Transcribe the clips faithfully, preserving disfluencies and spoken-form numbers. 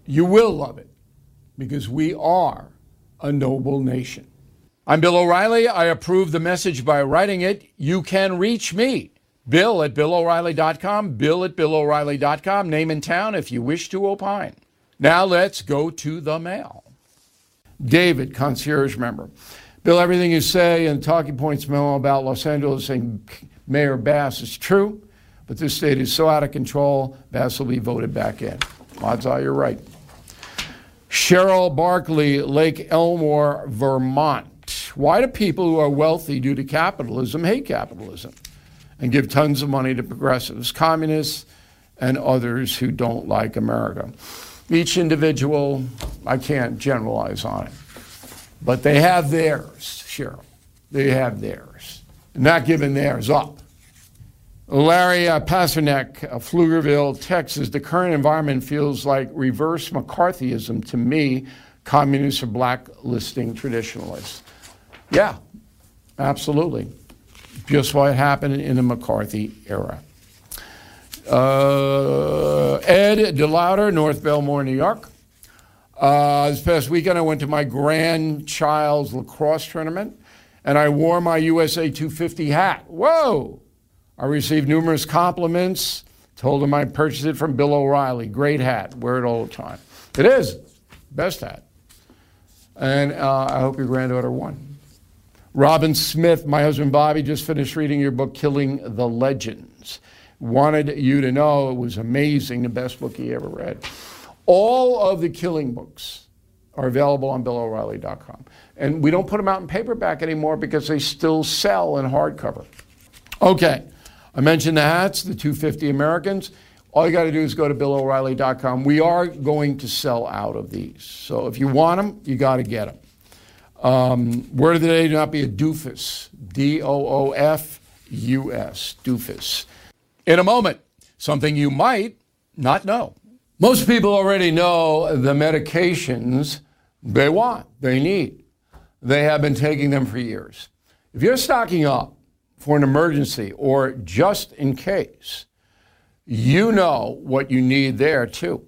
You will love it because we are a noble nation. I'm Bill O'Reilly. I approve the message by writing it. You can reach me, Bill at Bill O'Reilly dot com, Bill at Bill O'Reilly dot com, name and town if you wish to opine. Now let's go to the mail. David, concierge member. Bill, everything you say in Talking Points memo about Los Angeles and Mayor Bass is true, but this state is so out of control, Bass will be voted back in. Odds are you're right. Cheryl Barkley, Lake Elmore, Vermont. Why do people who are wealthy due to capitalism hate capitalism and give tons of money to progressives, communists, and others who don't like America? Each individual, I can't generalize on it, but they have theirs, Cheryl. They have theirs. Not giving theirs up. Larry uh, Pasternak, uh, Pflugerville, Texas. The current environment feels like reverse McCarthyism to me. Communists are blacklisting traditionalists. Yeah, absolutely. Just what happened in the McCarthy era. Uh, Ed DeLauder, North Belmore, New York. Uh, this past weekend, I went to my grandchild's lacrosse tournament, and I wore my U S A two fifty hat. Whoa! I received numerous compliments. Told him I purchased it from Bill O'Reilly. Great hat. Wear it all the time. It is. Best hat. And uh, I hope your granddaughter won. Robin Smith, my husband Bobby just finished reading your book, Killing the Legends. Wanted you to know it was amazing, the best book he ever read. All of the Killing books are available on Bill O'Reilly dot com. And we don't put them out in paperback anymore because they still sell in hardcover. Okay, I mentioned the hats, the two fifty Americans. All you got to do is go to Bill O'Reilly dot com. We are going to sell out of these. So if you want them, you got to get them. Um, word of the day, do not be a doofus. D O O F U S, doofus. In a moment, something you might not know. Most people already know the medications they want, they need. They have been taking them for years. If you're stocking up for an emergency or just in case, you know what you need there too.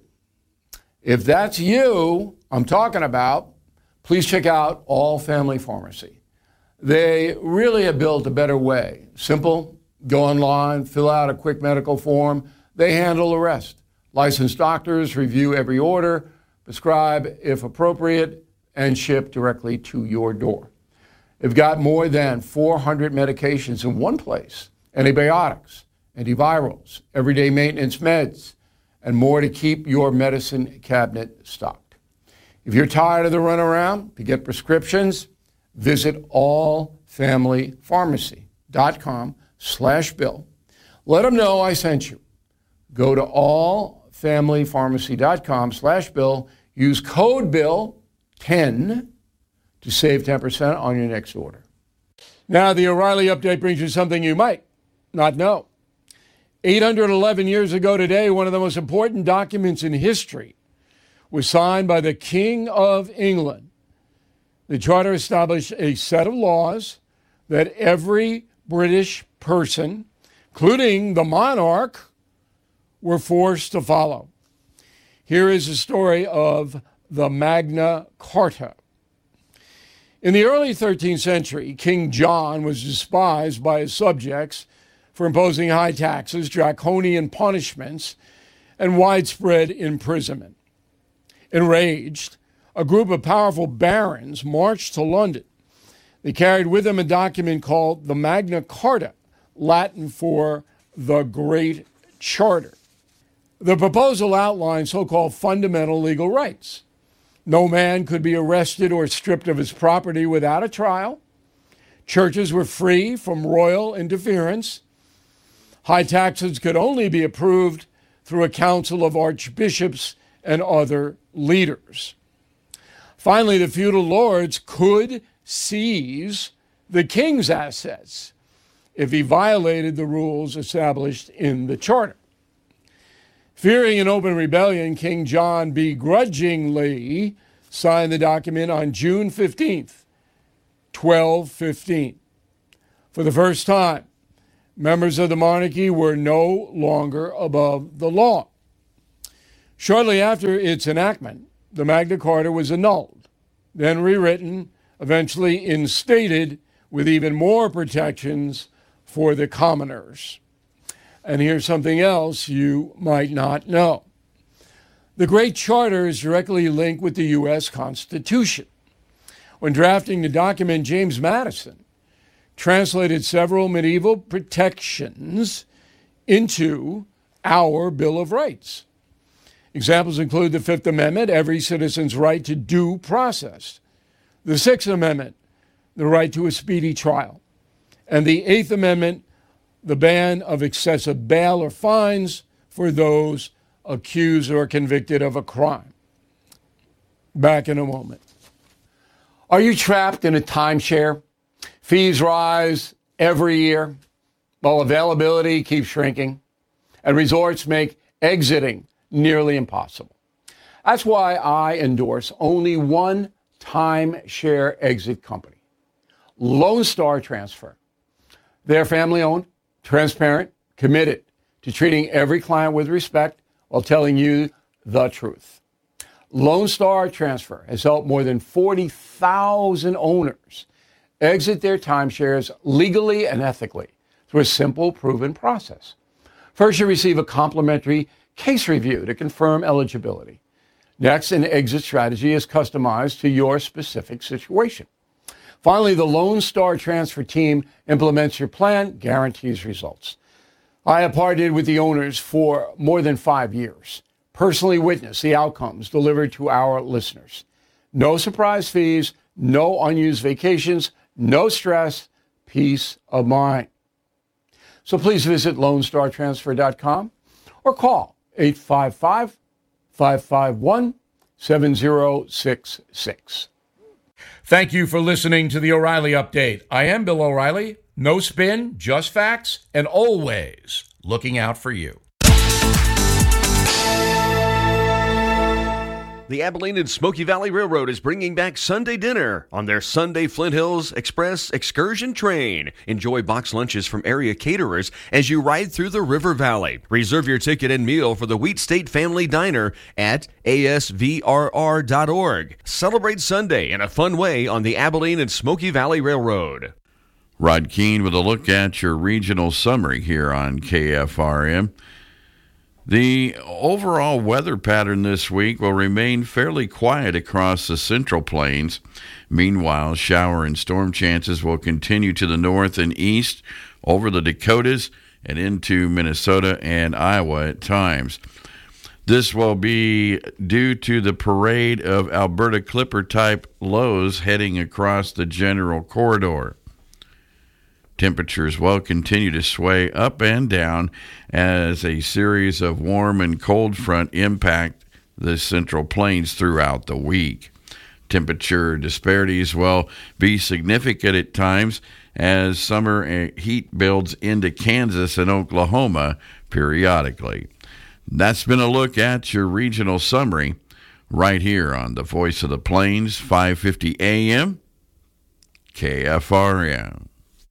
If that's you I'm talking about, please check out All Family Pharmacy. They really have built a better way. Simple, go online, fill out a quick medical form. They handle the rest. Licensed doctors review every order, prescribe if appropriate, and ship directly to your door. They've got more than four hundred medications in one place. Antibiotics, antivirals, everyday maintenance meds, and more to keep your medicine cabinet stocked. If you're tired of the runaround to get prescriptions, visit all family pharmacy dot com slash bill. Let them know I sent you. Go to all family pharmacy dot com slash bill. Use code bill ten to save ten percent on your next order. Now, the O'Reilly Update brings you something you might not know. eight hundred eleven years ago today, one of the most important documents in history was signed by the King of England. The Charter established a set of laws that every British person, including the monarch, were forced to follow. Here is the story of the Magna Carta. In the early thirteenth century, King John was despised by his subjects for imposing high taxes, draconian punishments, and widespread imprisonment. Enraged, a group of powerful barons marched to London. They carried with them a document called the Magna Carta, Latin for the Great Charter. The proposal outlined so-called fundamental legal rights. No man could be arrested or stripped of his property without a trial. Churches were free from royal interference. High taxes could only be approved through a council of archbishops and other leaders. Finally, the feudal lords could seize the king's assets if he violated the rules established in the charter. Fearing an open rebellion, King John begrudgingly signed the document on June fifteenth, twelve fifteen. For the first time, members of the monarchy were no longer above the law. Shortly after its enactment, the Magna Carta was annulled, then rewritten, eventually instated with even more protections for the commoners. And here's something else you might not know. The Great Charter is directly linked with the U S Constitution. When drafting the document, James Madison translated several medieval protections into our Bill of Rights. Examples include the Fifth Amendment, every citizen's right to due process; the Sixth Amendment, the right to a speedy trial; and the Eighth Amendment, the ban of excessive bail or fines for those accused or convicted of a crime. Back in a moment. Are you trapped in a timeshare? Fees rise every year while availability keeps shrinking, and resorts make exiting nearly impossible. That's why I endorse only one timeshare exit company, Lone Star Transfer. They're family-owned, transparent, committed to treating every client with respect while telling you the truth. Lone Star Transfer has helped more than forty thousand owners exit their timeshares legally and ethically through a simple, proven process. First, you receive a complimentary case review to confirm eligibility. Next, an exit strategy is customized to your specific situation. Finally, the Lone Star Transfer team implements your plan, guarantees results. I have partnered with the owners for more than five years, personally witnessed the outcomes delivered to our listeners. No surprise fees, no unused vacations, no stress, peace of mind. So please visit lone star transfer dot com or call eight five five, five five one, seven zero six six. Thank you for listening to the O'Reilly Update. I am Bill O'Reilly. No spin, just facts, and always looking out for you. The Abilene and Smoky Valley Railroad is bringing back Sunday dinner on their Sunday Flint Hills Express excursion train. Enjoy box lunches from area caterers as you ride through the River Valley. Reserve your ticket and meal for the Wheat State Family Diner at A S V R R dot org. Celebrate Sunday in a fun way on the Abilene and Smoky Valley Railroad. Rod Keene with a look at your regional summary here on K F R M. The overall weather pattern this week will remain fairly quiet across the Central Plains. Meanwhile, shower and storm chances will continue to the north and east over the Dakotas and into Minnesota and Iowa at times. This will be due to the parade of Alberta Clipper-type lows heading across the general corridor. Temperatures will continue to sway up and down as a series of warm and cold front impact the Central Plains throughout the week. Temperature disparities will be significant at times as summer heat builds into Kansas and Oklahoma periodically. That's been a look at your regional summary right here on the Voice of the Plains, five fifty A M, K F R M.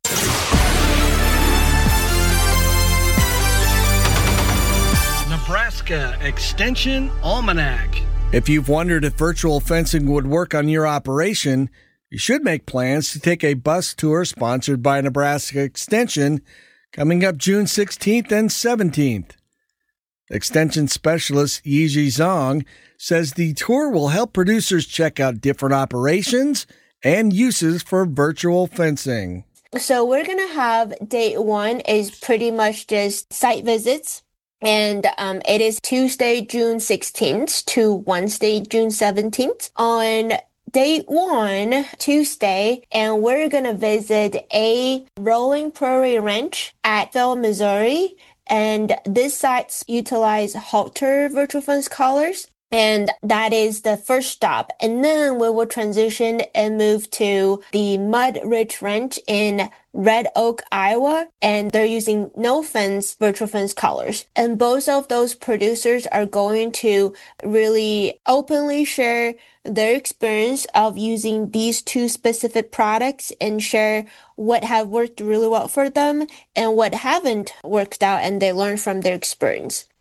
Nebraska Extension Almanac. If you've wondered if virtual fencing would work on your operation, you should make plans to take a bus tour sponsored by Nebraska Extension coming up June sixteenth and seventeenth. Extension specialist Yiji Zhang says the tour will help producers check out different operations and uses for virtual fencing. So we're going to have day one is pretty much just site visits. And um, it is Tuesday, June sixteenth to Wednesday, June seventeenth. On day one, Tuesday, and we're going to visit a rolling prairie ranch at Phil, Missouri. And this site utilize Halter virtual fence collars. And that is the first stop. And then we will transition and move to the Mud Ridge Ranch in Red Oak, Iowa. And they're using no fence virtual fence collars. And both of those producers are going to really openly share their experience of using these two specific products and share what have worked really well for them and what haven't worked out, and they learn from their experience.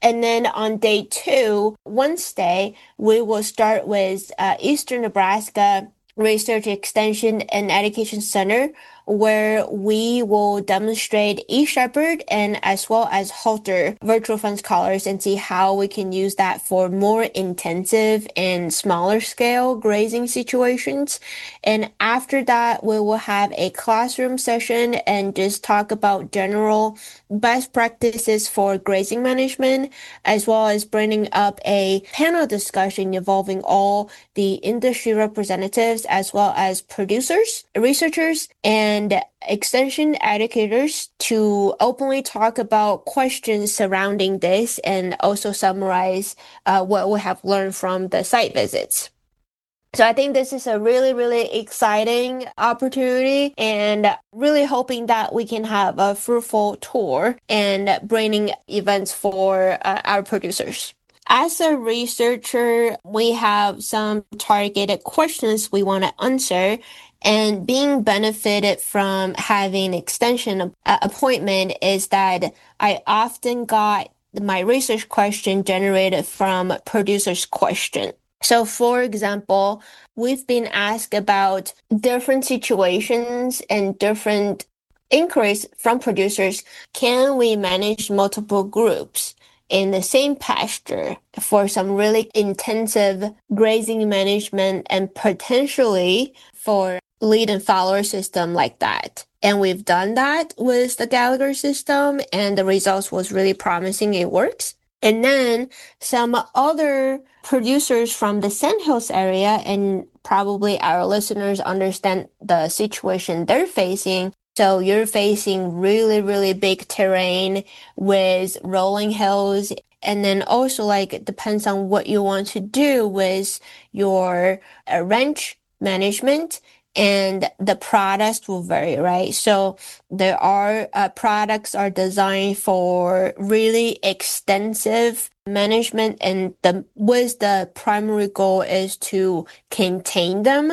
And then on day two, Wednesday, we will start with uh, Eastern Nebraska Research Extension and Education Center, where we will demonstrate eShepherd and as well as Halter virtual fence collars and see how we can use that for more intensive and smaller scale grazing situations. And after that, we will have a classroom session and just talk about general best practices for grazing management, as well as bringing up a panel discussion involving all the industry representatives as well as producers, researchers, and and extension educators to openly talk about questions surrounding this and also summarize uh, what we have learned from the site visits. So I think this is a really, really exciting opportunity and really hoping that we can have a fruitful tour and bringing events for uh, our producers. As a researcher, we have some targeted questions we want to answer. And being benefited from having extension uh, appointment is that I often got my research question generated from producer's question. So for example, we've been asked about different situations and different inquiries from producers. Can we manage multiple groups in the same pasture for some really intensive grazing management and potentially for lead and follower system like that? And we've done that with the Gallagher system and the results was really promising. It works. And then some other producers from the Sandhills area, and probably our listeners understand the situation they're facing. So you're facing really, really big terrain with rolling hills. And then also like it depends on what you want to do with your uh, ranch management. And the products will vary, right? So there are uh, products are designed for really extensive management, and the with the primary goal is to contain them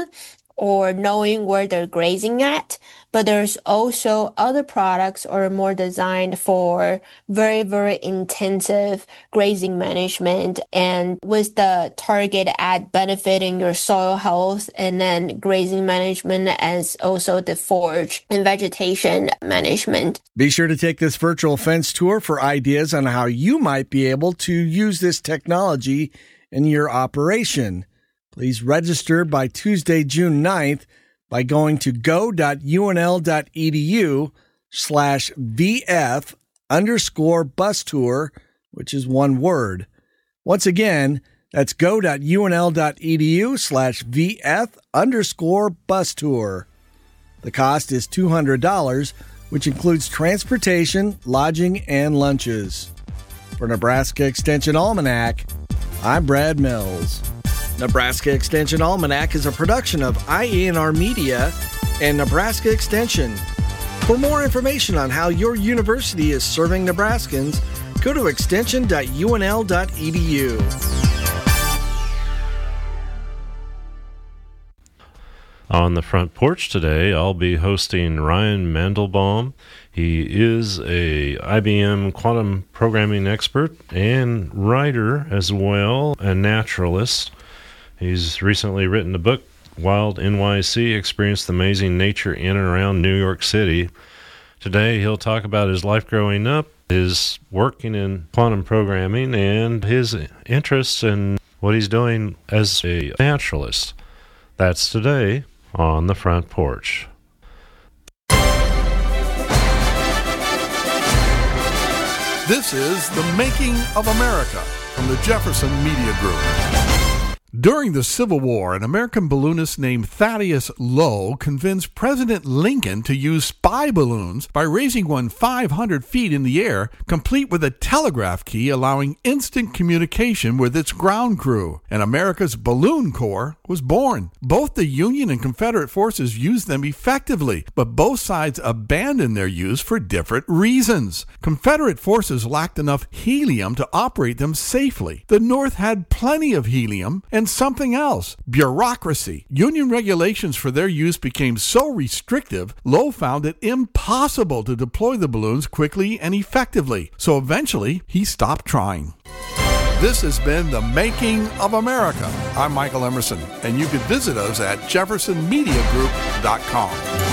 or knowing where they're grazing at. But there's also other products or more designed for very, very intensive grazing management and with the target at benefiting your soil health and then grazing management as also the forage and vegetation management. Be sure to take this virtual fence tour for ideas on how you might be able to use this technology in your operation. Please register by Tuesday, June ninth by going to go.unl.edu slash VF underscore bus tour, which is one word. Once again, that's go.unl.edu slash VF underscore bus tour. The cost is two hundred dollars, which includes transportation, lodging, and lunches. For Nebraska Extension Almanac, I'm Brad Mills. Nebraska Extension Almanac is a production of I A N R Media and Nebraska Extension. For more information on how your university is serving Nebraskans, go to extension dot U N L dot E D U. On the front porch today, I'll be hosting Ryan Mandelbaum. He is a I B M quantum programming expert and writer as well, a naturalist. He's recently written a book, Wild N Y C, Experienced the Amazing Nature in and Around New York City. Today, he'll talk about his life growing up, his working in quantum programming, and his interests in what he's doing as a naturalist. That's today on the front porch. This is The Making of America from the Jefferson Media Group. During the Civil War, an American balloonist named Thaddeus Lowe convinced President Lincoln to use spy balloons by raising one five hundred feet in the air, complete with a telegraph key allowing instant communication with its ground crew. And America's Balloon Corps was born. Both the Union and Confederate forces used them effectively, but both sides abandoned their use for different reasons. Confederate forces lacked enough helium to operate them safely. The North had plenty of helium, and and something else, bureaucracy. Union regulations for their use became so restrictive, Lowe found it impossible to deploy the balloons quickly and effectively. So eventually, he stopped trying. This has been The Making of America. I'm Michael Emerson, and you can visit us at jefferson media group dot com.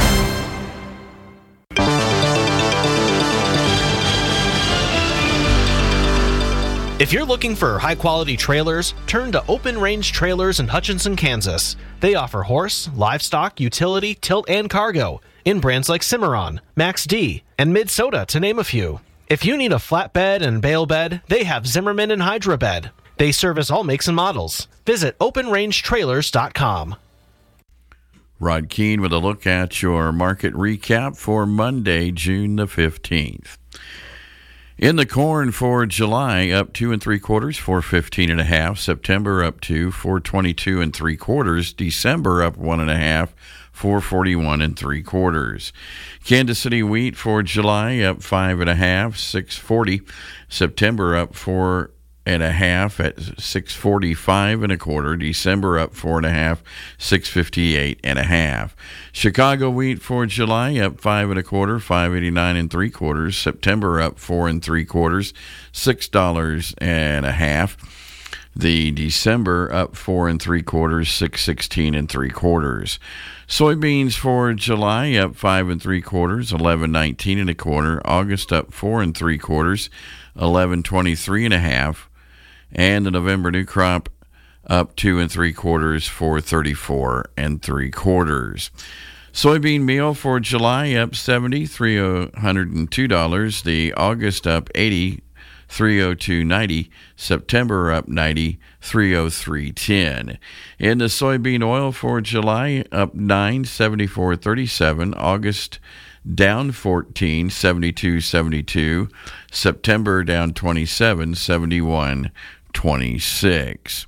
If you're looking for high-quality trailers, turn to Open Range Trailers in Hutchinson, Kansas. They offer horse, livestock, utility, tilt, and cargo in brands like Cimarron, Max D, and Mid-Soda, to name a few. If you need a flatbed and bale bed, they have Zimmerman and Hydra Bed. They service all makes and models. Visit open range trailers dot com. Rod Keene with a look at your market recap for Monday, June the fifteenth. In the corn for July, up two and three quarters, four fifteen and a half. September up to four twenty-two and three quarters. December up one and a half, four forty-one and three quarters. Kansas City wheat for July up five and a half, six forty. September up four and a half at six forty-five and a quarter. December up four and a half, six fifty-eight and a half. Chicago wheat for July up five and a quarter, five eighty-nine and three quarters. September up four and three quarters, six dollars and a half. The December up four and three quarters, six sixteen and three quarters. Soybeans for July up five and three quarters, eleven nineteen and a quarter. August up four and three quarters, eleven twenty three and a half. And the November new crop up two and three quarters, four thirty four and three quarters. Soybean meal for July up seventy, three hundred and two dollars. The August up eighty. three oh two ninety. September up ninety, three oh three ten. In the soybean oil for July, up nine, seventy-four thirty-seven. August down fourteen, seventy-two seventy-two. September down twenty-seven, seventy-one twenty-six.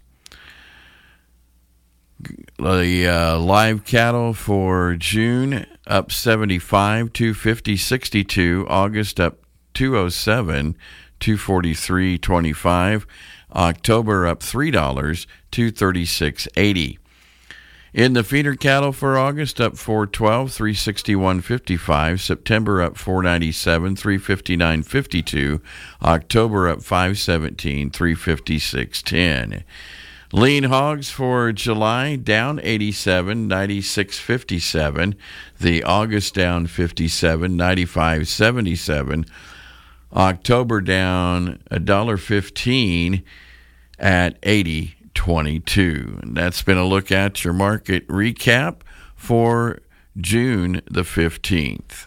The uh, live cattle for June up seventy-five, two fifty sixty-two. August up two oh seven, two forty-three twenty-five. October up three dollars, two thirty-six eighty. In the feeder cattle for August up four twelve, three sixty-one fifty-five. September up four ninety-seven, three fifty-nine fifty-two. October up five seventeen, three fifty-six ten. Lean hogs for July down eighty-seven, ninety-six fifty-seven. The August down fifty-seven, ninety-five seventy-seven. October down one dollar fifteen at eighty twenty-two. And that's been a look at your market recap for June the fifteenth.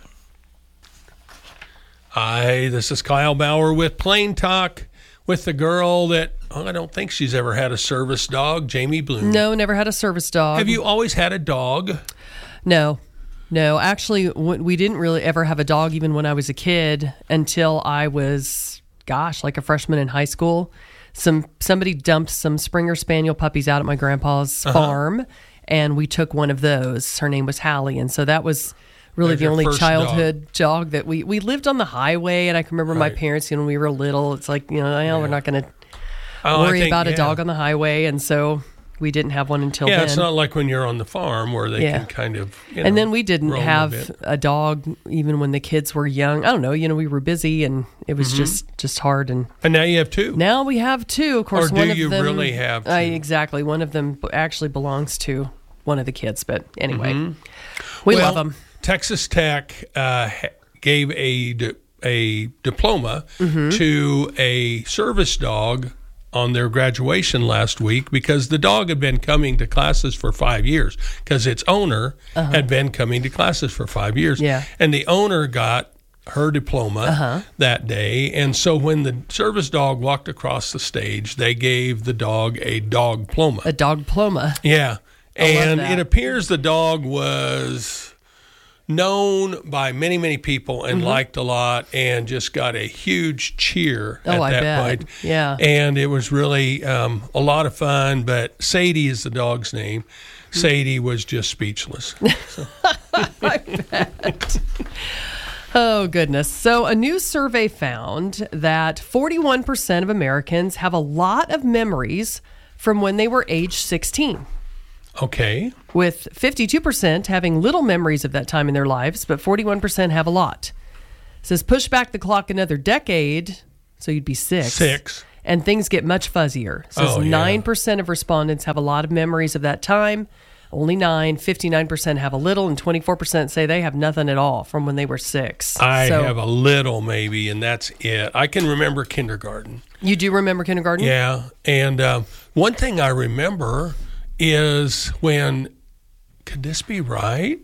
Hi, this is Kyle Bauer with Plain Talk with the girl that oh, I don't think she's ever had a service dog, Jamie Bloom. No, never had a service dog. Have you always had a dog? No. No, actually, we didn't really ever have a dog even when I was a kid until I was, gosh, like a freshman in high school. Some somebody dumped some Springer Spaniel puppies out at my grandpa's uh-huh. farm, and we took one of those. Her name was Hallie, and so that was really There's the only childhood dog. dog that we we lived on the highway. And I can remember right. my parents, you know, when we were little, it's like, you know, oh, yeah. we're not going to oh, worry think, about a yeah. dog on the highway, and so we didn't have one until yeah, then. Yeah, it's not like when you're on the farm where they yeah. can kind of, you know, and then we didn't have a, a dog even when the kids were young. I don't know, you know, we were busy and it was mm-hmm. just, just hard. And and now you have two. Now we have two. Of course, or one do of you them, really have two? Uh, exactly. One of them actually belongs to one of the kids. But anyway, mm-hmm. we well, love them. Texas Tech uh, gave a, a diploma mm-hmm. to a service dog on their graduation last week because the dog had been coming to classes for five years because its owner uh-huh. had been coming to classes for five years. Yeah. And the owner got her diploma uh-huh. that day. And so when the service dog walked across the stage, they gave the dog a dog diploma. A dog diploma. Yeah. I and love that. It appears the dog was known by many, many people and mm-hmm. liked a lot and just got a huge cheer oh, at I that bet. point. Yeah. And it was really um, a lot of fun, but Sadie is the dog's name. Sadie was just speechless. So. I bet. Oh, goodness. So a new survey found that forty-one percent of Americans have a lot of memories from when they were age sixteen. Okay. With fifty-two percent having little memories of that time in their lives, but forty-one percent have a lot. It says push back the clock another decade, so you'd be six. Six. And things get much fuzzier. It says Oh, yeah. nine percent of respondents have a lot of memories of that time. Only nine. fifty-nine percent have a little, and twenty-four percent say they have nothing at all from when they were six. I So, have a little maybe, and that's it. I can remember kindergarten. You do remember kindergarten? Yeah. And um, one thing I remember is when, could this be right?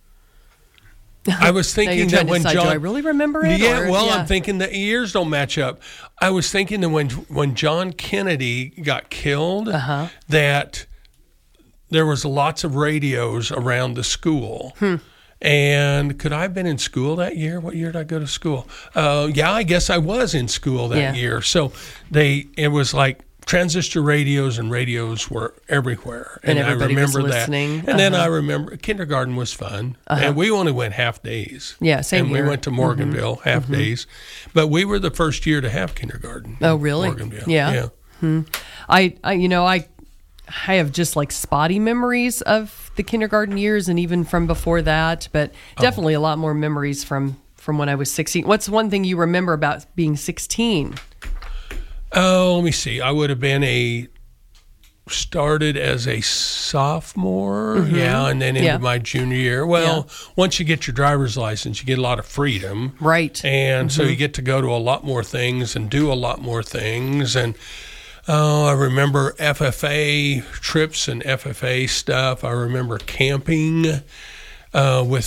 I was Now you're thinking trying that to when decide, John, do I really remember it? yeah, or- well, yeah. I'm thinking the years don't match up. I was thinking that when when John Kennedy got killed, Uh-huh. that there was lots of radios around the school. Hmm. And could I have been in school that year? What year did I go to school? Uh, yeah, I guess I was in school that Yeah. year. So they, it was like transistor radios, and radios were everywhere. And I everybody was remember that. listening. And then Uh-huh. I remember kindergarten was fun, Uh-huh. and we only went half days. Yeah, same And here. we went to Morganville half days, but we were the first year to have kindergarten. Oh, in really? Morganville. Yeah. Yeah. Hmm. I, I, you know, I, I have just like spotty memories of the kindergarten years, and even from before that. But definitely a lot more memories from from when I was sixteen. What's one thing you remember about being sixteen? Oh, let me see. I would have been a started as a sophomore, Mhm. yeah, and then into Yeah. my junior year. Well, once you get your driver's license, you get a lot of freedom, right? And so Mhm. you get to go to a lot more things and do a lot more things. And oh, I remember F F A trips and F F A stuff. I remember camping uh, with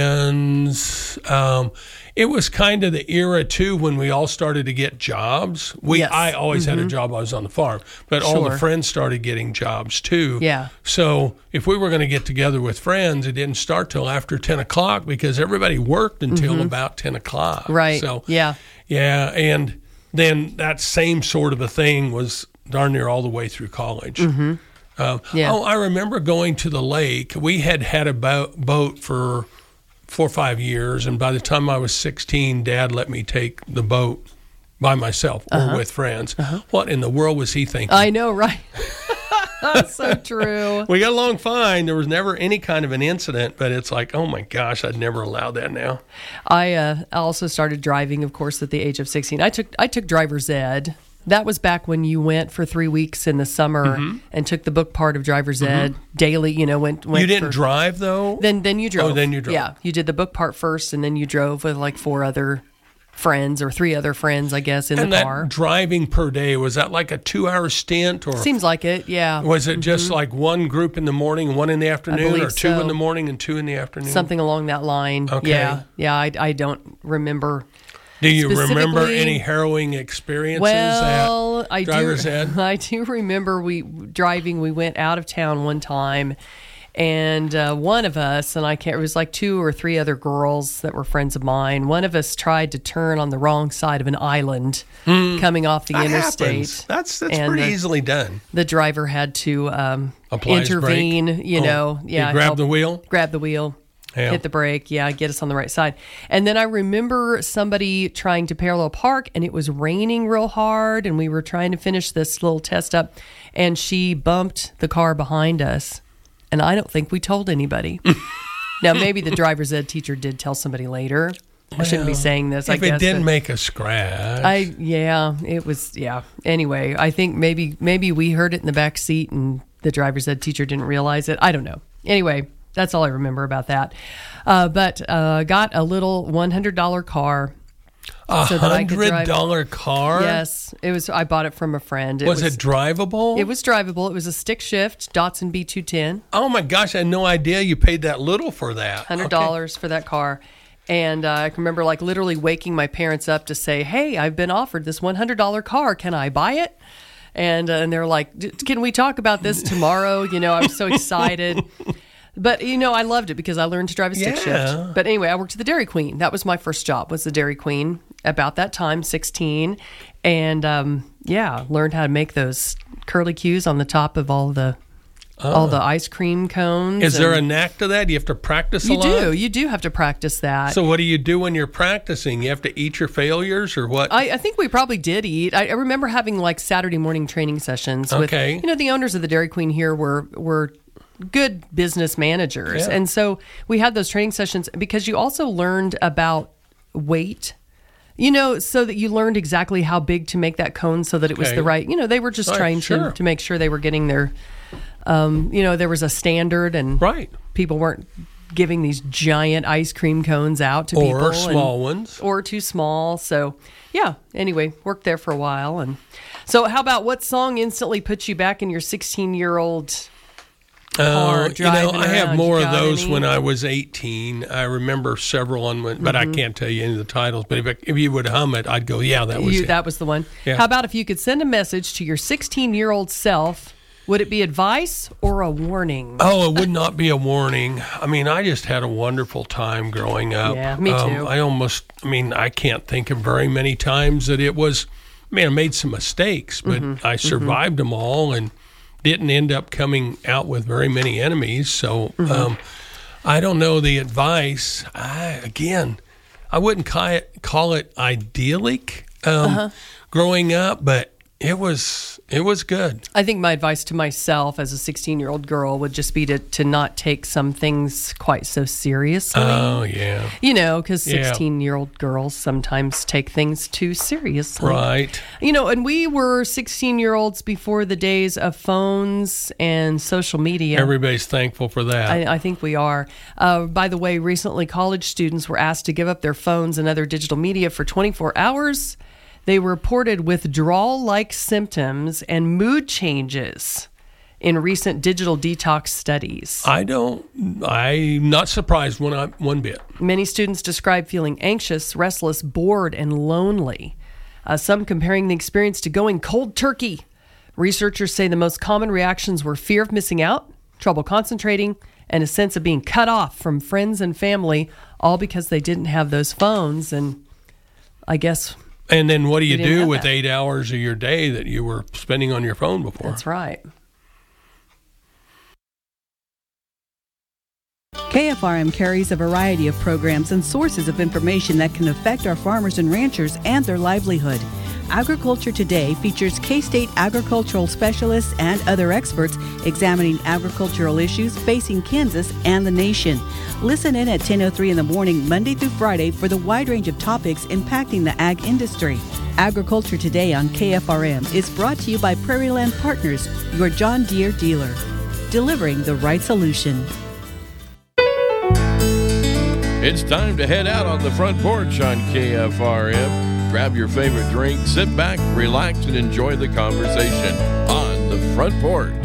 friends. Um, it was kind of the era too when we all started to get jobs. We Yes. I always had a Mhm. job. I was on the farm, but all the Sure. friends started getting jobs too. Yeah. So if we were going to get together with friends, it didn't start till after ten o'clock because everybody worked until Mhm. about ten o'clock. Right. So Yeah. yeah, and then that same sort of a thing was darn near all the way through college. Mhm. Um, Yeah. Oh, I remember going to the lake. We had had a boat, boat for four or five years, and by the time I was sixteen, Dad let me take the boat by myself or Uh-huh. with friends. Uh-huh. What in the world was he thinking? I know, right? That's so true. We got along fine. There was never any kind of an incident, but it's like, oh my gosh, I'd never allow that now. I uh, also started driving, of course, at the age of sixteen. I took I took driver's ed. That was back when you went for three weeks in the summer Mhm. and took the book part of driver's Mhm. ed daily. You know, went. went You didn't for- drive though? Then then you drove. Oh, then you drove. Yeah, you did the book part first, and then you drove with like four other friends or three other friends, I guess, in and the that car. driving per day, was that like a two-hour stint, or Seems like it. Yeah. was it just Mhm. like one group in the morning and one in the afternoon, believe or two so. in the morning and two in the afternoon? Something along that line. Okay. Yeah. Yeah. I, I don't remember. Do you remember specifically- any harrowing experiences Well, at I driver's do. ed? I do remember we driving. We went out of town one time, and uh, one of us, and I can't. It was like two or three other girls that were friends of mine. One of us tried to turn on the wrong side of an island Hmm. coming off the That interstate. happens. That's that's And pretty the- easily done. The driver had to um, Apply his intervene. brake? You Oh, know, he yeah, grabbed help- the wheel? grab the wheel. Yeah. Hit the brake, yeah, get us on the right side. And then I remember somebody trying to parallel park, and it was raining real hard, and we were trying to finish this little test up, and she bumped the car behind us, and I don't think we told anybody. Now, maybe the driver's ed teacher did tell somebody later. I shouldn't be Well, saying this, I If guess. it didn't but- make a scratch. I yeah, it was yeah. Anyway, I think maybe maybe we heard it in the back seat and the driver's ed teacher didn't realize it. I don't know. Anyway, that's all I remember about that. Uh, but uh, got a little one hundred dollar car. A so that I could drive- hundred dollar car? Yes, it was. I bought it from a friend. Was it drivable? It was drivable. It was a stick shift Datsun B two ten. Oh my gosh, I had no idea you paid that little for that. Hundred dollars for that car. And uh, I can remember like literally waking my parents up to say, "Hey, I've been offered this one hundred dollar car. Can I buy it?" And uh, and they're like, "D- "Can we talk about this tomorrow?" You know, I was so excited. But you know, I loved it because I learned to drive a stick Yeah. shift. But anyway, I worked at the Dairy Queen. That was my first job. Was the Dairy Queen about that time, sixteen, and um, yeah, learned how to make those curly cues on the top of all the all the ice cream cones. Is there a and- knack to that? Do you have to practice a You lot? do. You do have to practice that. So what do you do when you're practicing? You have to eat your failures or what? I, I think we probably did eat. I, I remember having like Saturday morning training sessions with, Okay. you know, the owners of the Dairy Queen here were were good business managers. Yeah. And so we had those training sessions because you also learned about weight, you know, so that you learned exactly how big to make that cone so that it was Okay. the right, you know, they were just Right, trying sure. to, to make sure they were getting their, um, you know, there was a standard and right. people weren't giving these giant ice cream cones out to people. Or small and- ones. Or too small. So, yeah, anyway, worked there for a while. And so, how about what song instantly puts you back in your sixteen-year-old car Uh, you know, driving I have around? more You of got those any? when I was eighteen. I remember several on, when, but I Mhm. can't tell you any of the titles. But if, I, if you would hum it, I'd go, yeah, that was you, it. That was the one. Yeah. How about if you could send a message to your sixteen-year-old self? Would it be advice or a warning? Oh, it would not be a warning. I mean, I just had a wonderful time growing up. Yeah, me Um, too. I almost, I mean, I can't think of very many times that it was, I mean, I made some mistakes, but Mhm, I survived them all and didn't end up coming out with very many enemies. So Mhm. um, I don't know the advice. I, again, I wouldn't call it, call it idyllic um, Uh-huh. growing up, but it was it was good. I think my advice to myself as a sixteen-year-old girl would just be to, to not take some things quite so seriously. Oh, yeah. You know, because Yeah. sixteen-year-old girls sometimes take things too seriously. Right. You know, and we were sixteen-year-olds before the days of phones and social media. Everybody's thankful for that. I, I think we are. Uh, by the way, recently college students were asked to give up their phones and other digital media for twenty-four hours. They reported withdrawal-like symptoms and mood changes in recent digital detox studies. I don't. I'm not surprised one I, one bit. Many students describe feeling anxious, restless, bored, and lonely. Uh, some comparing the experience to going cold turkey. Researchers say the most common reactions were fear of missing out, trouble concentrating, and a sense of being cut off from friends and family, all because they didn't have those phones. And I guess. And then what do you We didn't do have with that. eight hours of your day that you were spending on your phone before? That's right. K F R M carries a variety of programs and sources of information that can affect our farmers and ranchers and their livelihood. Agriculture Today features K-State agricultural specialists and other experts examining agricultural issues facing Kansas and the nation. Listen in at ten oh three in the morning, Monday through Friday, for the wide range of topics impacting the ag industry. Agriculture Today on K F R M is brought to you by Prairie Land Partners, your John Deere dealer, delivering the right solution. It's time to head out on the front porch on K F R M. Grab your favorite drink, sit back, relax, and enjoy the conversation on the front porch.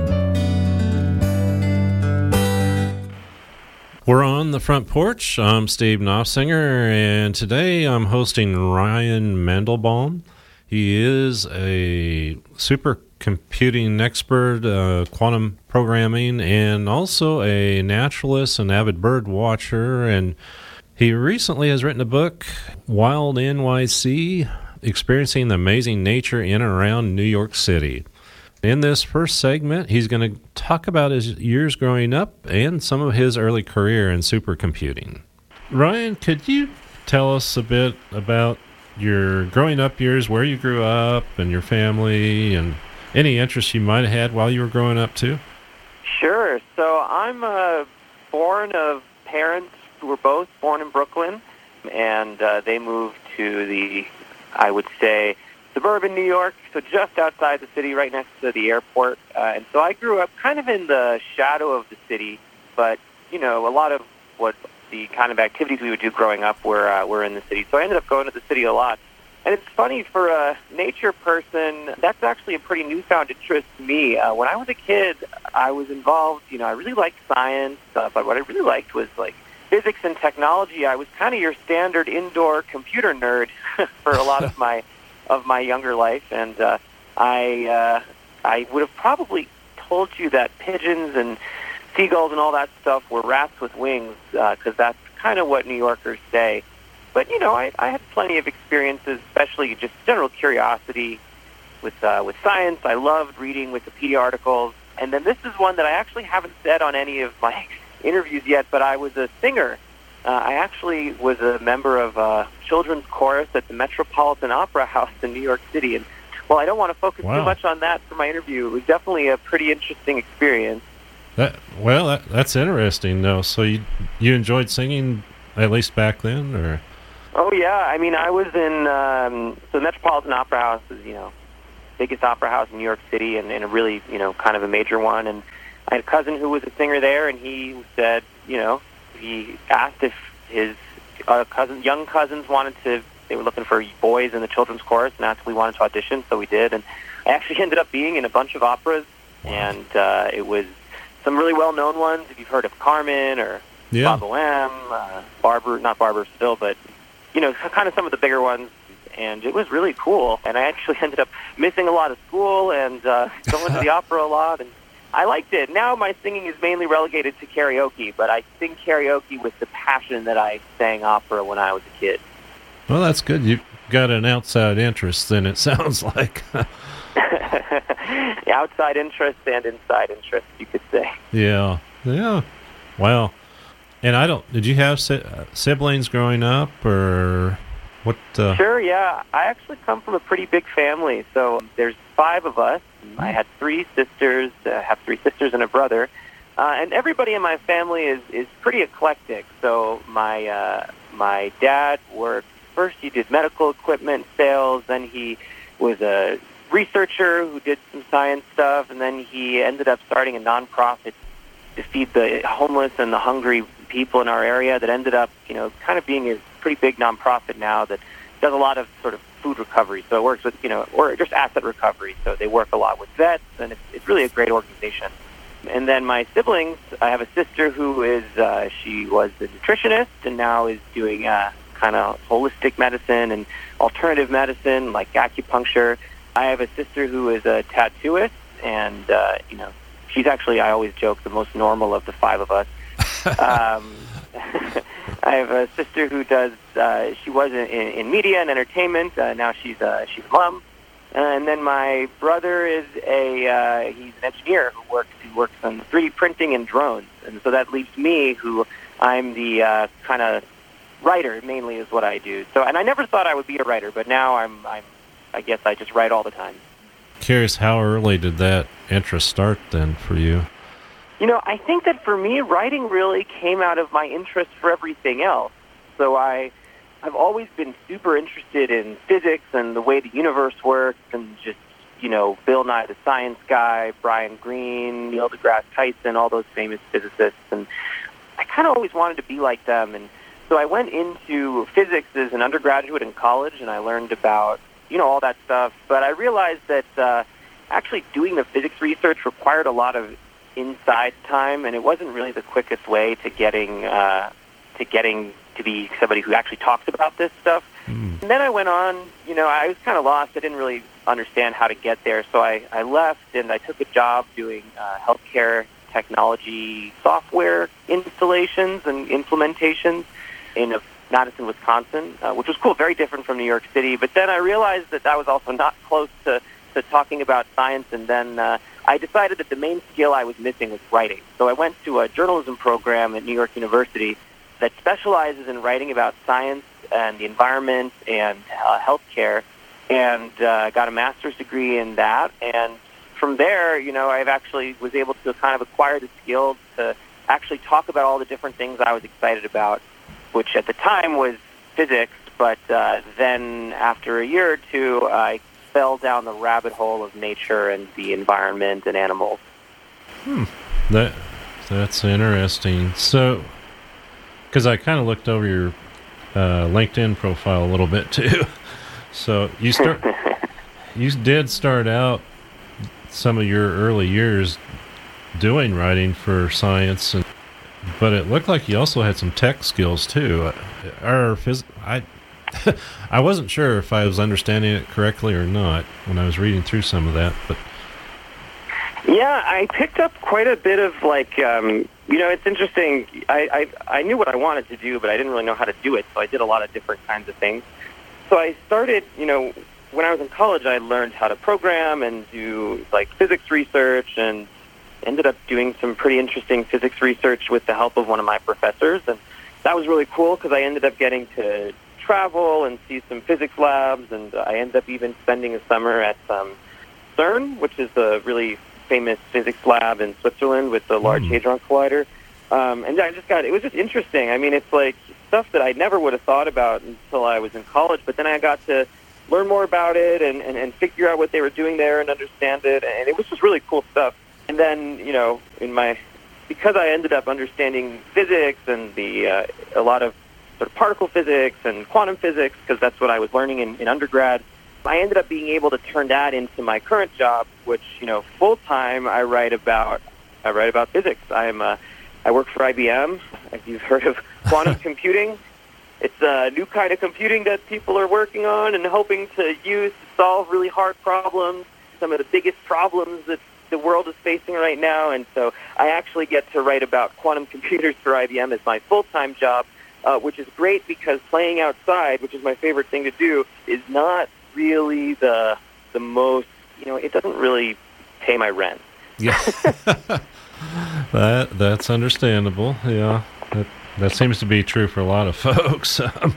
We're on the front porch. I'm Steve Knopfsinger, and today I'm hosting Ryan Mandelbaum. He is a supercomputing expert, uh, quantum programming, and also a naturalist and avid bird watcher. And he recently has written a book, Wild N Y C, Experiencing the Amazing Nature in and around New York City. In this first segment, he's going to talk about his years growing up and some of his early career in supercomputing. Ryan, could you tell us a bit about your growing up years, where you grew up and your family, and any interests you might have had while you were growing up too? Sure. So I'm uh, born of parents who were both born in Brooklyn, and uh, they moved to the, I would say, suburban New York, so just outside the city, right next to the airport. Uh, and so I grew up kind of in the shadow of the city, but, you know, a lot of what the kind of activities we would do growing up were, uh, were in the city. So I ended up going to the city a lot. And it's funny, for a nature person, that's actually a pretty newfound interest to me. Uh, when I was a kid, I was involved, you know, I really liked science, uh, but what I really liked was, like, physics and technology. I was kind of your standard indoor computer nerd for a lot of my of my younger life, and uh, I uh, I would have probably told you that pigeons and seagulls and all that stuff were rats with wings, because uh, that's kind of what New Yorkers say. But, you know, I, I had plenty of experiences, especially just general curiosity with uh, with science. I loved reading Wikipedia articles. And then this is one that I actually haven't said on any of my interviews yet, but I was a singer. Uh, I actually was a member of a children's chorus at the Metropolitan Opera House in New York City. And while I don't want to focus Wow. too much on that for my interview, it was definitely a pretty interesting experience. That, well, that, that's interesting, though. So you you enjoyed singing, at least back then, or? Oh, yeah. I mean, I was in, um, so the Metropolitan Opera House is, you know, biggest opera house in New York City, and, and a really, you know, kind of a major one. And I had a cousin who was a singer there, and he said, you know, he asked if his uh, cousin, young cousins wanted to, they were looking for boys in the children's chorus, and asked if we wanted to audition, so we did. And I actually ended up being in a bunch of operas, and uh, it was some really well-known ones, if you've heard of Carmen or Yeah. Bob O M, uh, Barber, not Barber still, but, you know, kind of some of the bigger ones. And it was really cool. And I actually ended up missing a lot of school and uh, going to the opera a lot. And I liked it. Now my singing is mainly relegated to karaoke, but I sing karaoke with the passion that I sang opera when I was a kid. Well, that's good. You got an outside interest, then it sounds like. Outside interest and inside interest, you could say. Yeah, yeah. Wow. And I don't. Did you have si- siblings growing up, or what? Uh... Sure. Yeah, I actually come from a pretty big family. So there's five of us. I had three sisters. I uh, have three sisters and a brother. Uh, and everybody in my family is, is pretty eclectic. So my uh, my dad worked, first he did medical equipment sales, then he was a researcher who did some science stuff, and then he ended up starting a nonprofit to feed the homeless and the hungry people in our area that ended up, you know, kind of being a pretty big nonprofit now that does a lot of sort of food recovery. So it works with, you know, or just asset recovery. So they work a lot with vets, and it's, it's really a great organization. And then my siblings, I have a sister who is, uh, she was a nutritionist and now is doing uh, kind of holistic medicine and alternative medicine like acupuncture. I have a sister who is a tattooist, and, uh, you know, she's actually, I always joke, the most normal of the five of us. um, I have a sister who does, uh, she was in, in media and entertainment. Uh, now she's, uh, she's a mom. Uh, and then my brother is a, uh, he's an engineer who works, he works on three D printing and drones. And so that leaves me, who I'm the uh, kind of writer, mainly is what I do. So, and I never thought I would be a writer, but now I'm, I'm, I guess I just write all the time. Curious, how early did that interest start then for you? You know, I think that for me, writing really came out of my interest for everything else. So I, I've always been super interested in physics and the way the universe works, and just, you know, Bill Nye the Science Guy, Brian Greene, Neil deGrasse Tyson, all those famous physicists. And I kind of always wanted to be like them. And so I went into physics as an undergraduate in college, and I learned about, you know, all that stuff. But I realized that uh, actually doing the physics research required a lot of inside time, and it wasn't really the quickest way to getting uh, to getting to be somebody who actually talks about this stuff. Mm. And then I went on, you know, I was kind of lost. I didn't really understand how to get there, so I, I left, and I took a job doing uh, healthcare technology software installations and implementations in a Madison, Wisconsin, uh, which was cool, very different from New York City. But then I realized that that was also not close to, to talking about science, and then uh, I decided that the main skill I was missing was writing. So I went to a journalism program at New York University that specializes in writing about science and the environment and uh, healthcare, and uh, got a master's degree in that. And from there, you know, I've actually was able to kind of acquire the skill to actually talk about all the different things I was excited about, which at the time was physics, but uh, then after a year or two, I fell down the rabbit hole of nature and the environment and animals. Hmm. That that's interesting. So, because I kind of looked over your uh, LinkedIn profile a little bit too. So you start, you did start out some of your early years doing writing for science, and but it looked like you also had some tech skills too. Or phys- I, I wasn't sure if I was understanding it correctly or not when I was reading through some of that. But yeah, I picked up quite a bit of like, um, you know, it's interesting. I, I I knew what I wanted to do, but I didn't really know how to do it. So I did a lot of different kinds of things. So I started, you know, when I was in college, I learned how to program and do like physics research and ended up doing some pretty interesting physics research with the help of one of my professors, and that was really cool because I ended up getting to travel and see some physics labs, and I ended up even spending a summer at um, CERN, which is a really famous physics lab in Switzerland with the Large Hadron Collider. Um, and I just got, it was just interesting. I mean, it's like stuff that I never would have thought about until I was in college, but then I got to learn more about it and, and, and figure out what they were doing there and understand it, and it was just really cool stuff. And then, you know, in my, because I ended up understanding physics and the uh, a lot of sort of particle physics and quantum physics, because that's what I was learning in, in undergrad, I ended up being able to turn that into my current job, which, you know, full-time I write about, I write about physics. I'm a, I work for I B M. If you've heard of quantum computing, it's a new kind of computing that people are working on and hoping to use to solve really hard problems, some of the biggest problems that the world is facing right now. And so I actually get to write about quantum computers for I B M as my full-time job, uh, which is great because playing outside, which is my favorite thing to do, is not really the the most, you know, it doesn't really pay my rent. Yeah. that that's understandable. Yeah. That, that seems to be true for a lot of folks. Um,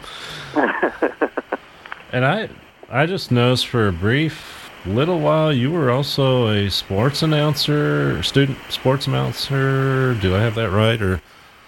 and I I just noticed for a brief little while you were also a sports announcer, student sports announcer. Do I have that right? Or